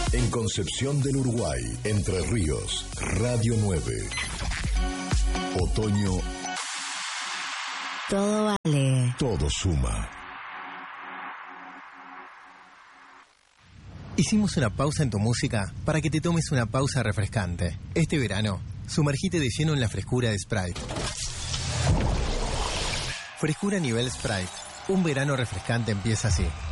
En Concepción del Uruguay, Entre Ríos, Radio 9. Otoño. Todo vale. Todo suma. Hicimos una pausa en tu música para que te tomes una pausa refrescante. Este verano, sumergite de lleno en la frescura de Sprite. Frescura nivel Sprite. Un verano refrescante empieza así.